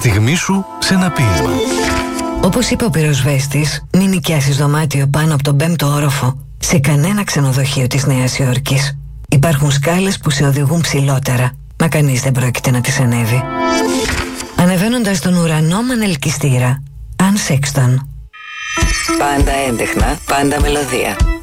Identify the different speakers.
Speaker 1: στιγμή σου σε ένα ποίημα.
Speaker 2: Όπως είπε ο πυροσβέστης, μην νοικιάσεις δωμάτιο πάνω από τον 5ο όροφο σε κανένα ξενοδοχείο της Νέας Υόρκης. Υπάρχουν σκάλες που σε οδηγούν ψηλότερα, μα κανείς δεν πρόκειται να τις ανέβει. Ανεβαίνοντας τον ουρανό με ελκυστήρα, Αν Σέξτον.
Speaker 3: Πάντα έντεχνα, πάντα μελωδία.